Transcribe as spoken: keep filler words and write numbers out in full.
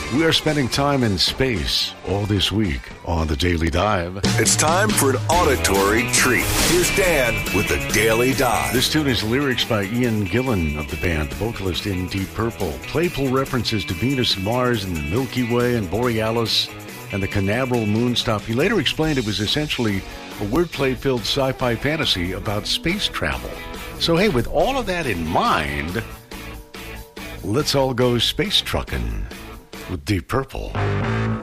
We are spending time in space all this week on The Daily Dive. It's time for an auditory treat. Here's Dan with The Daily Dive. This tune is lyrics by Ian Gillan of the band, vocalist in Deep Purple. Playful references to Venus and Mars and the Milky Way and Borealis and the Canaveral moonstop. He later explained it was essentially a wordplay-filled sci-fi fantasy about space travel. So hey, with all of that in mind, let's all go space trucking with Deep Purple.